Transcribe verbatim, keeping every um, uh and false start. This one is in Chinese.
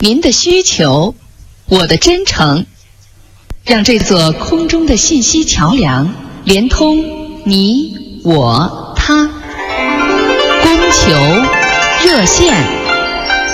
您的需求，我的真诚，让这座空中的信息桥梁连通你我他。供求热线。